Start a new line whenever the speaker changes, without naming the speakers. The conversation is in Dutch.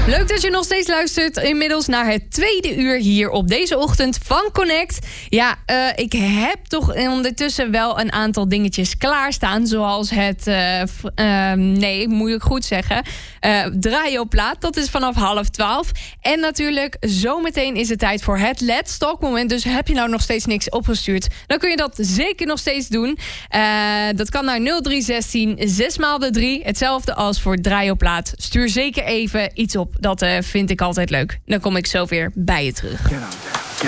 Leuk dat je nog steeds luistert inmiddels naar het tweede uur hier op deze ochtend van Connect. Ja, ik heb toch ondertussen wel een aantal dingetjes klaarstaan. Zoals het, moet ik goed zeggen, draaien op plaat. Dat is vanaf 11:30. En natuurlijk, zometeen is het tijd voor het Let's Talk moment. Dus heb je nou nog steeds niks opgestuurd, dan kun je dat zeker nog steeds doen. Dat kan naar 0316 6x3. Hetzelfde als voor draaien op plaat. Stuur zeker even iets op. Dat vind ik altijd leuk. Dan kom ik zo weer bij je terug.